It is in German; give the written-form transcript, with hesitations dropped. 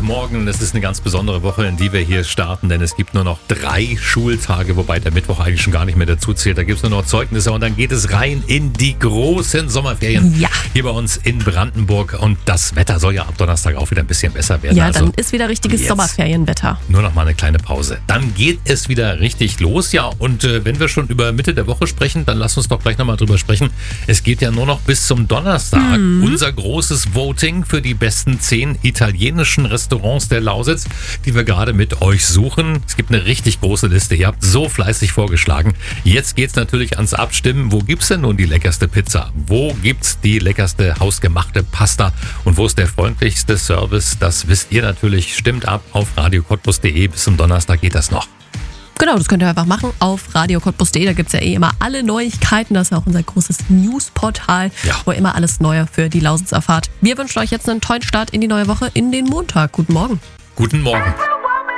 Montagmorgen. Es ist eine ganz besondere Woche, in die wir hier starten, denn es gibt nur noch 3 Schultage, wobei der Mittwoch eigentlich schon gar nicht mehr dazu zählt. Da gibt es nur noch Zeugnisse und dann geht es rein in die großen Sommerferien hier bei uns in Brandenburg. Und das Wetter soll ja ab Donnerstag auch wieder ein bisschen besser werden. Ja, dann ist wieder richtiges Sommerferienwetter. Nur noch mal eine kleine Pause. Dann geht es wieder richtig los. Ja, und wenn wir schon über Mitte der Woche sprechen, dann lass uns doch gleich nochmal drüber sprechen. Es geht ja nur noch bis zum Donnerstag. Unser großes Voting für die besten 10 italienischen Restaurants der Lausitz, die wir gerade mit euch suchen. Es gibt eine richtig große Liste. Ihr habt so fleißig vorgeschlagen. Jetzt geht's natürlich ans Abstimmen. Wo gibt's denn nun die leckerste Pizza? Wo gibt's die leckerste hausgemachte Pasta? Und wo ist der freundlichste Service? Das wisst ihr natürlich. Stimmt ab auf radiocottbus.de. Bis zum Donnerstag geht das noch. Genau, das könnt ihr einfach machen auf radiocottbus.de. Da gibt es ja immer alle Neuigkeiten. Das ist ja auch unser großes Newsportal, wo ihr immer alles Neue für die Lausitz erfahrt. Wir wünschen euch jetzt einen tollen Start in die neue Woche, in den Montag. Guten Morgen. Guten Morgen.